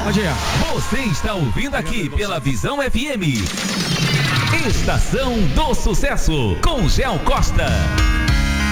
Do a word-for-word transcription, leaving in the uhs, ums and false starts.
Pode ir. Você está ouvindo aqui pela Visão F M. Estação do Sucesso, com Gel Costa.